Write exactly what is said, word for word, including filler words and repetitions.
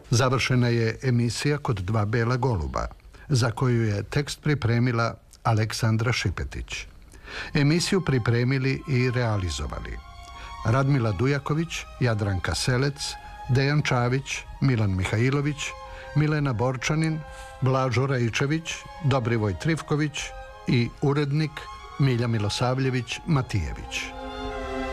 Završena je emisija Kod dva bela goluba, za koju je tekst pripremila Aleksandra Šipetić. Emisiju pripremili i realizovali Radmila Dujaković, Jadranka Selec, Dejan Čavić, Milan Mihajlović, Milena Borčanin, Blažo Raičević, Dobrivoj Trifković i urednik Milja Milosavljević Matijević.